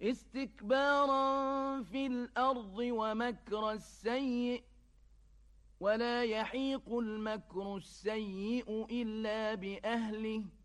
استكبارا في الأرض ومكر السيء ولا يحيق المكر السيء إلا بأهله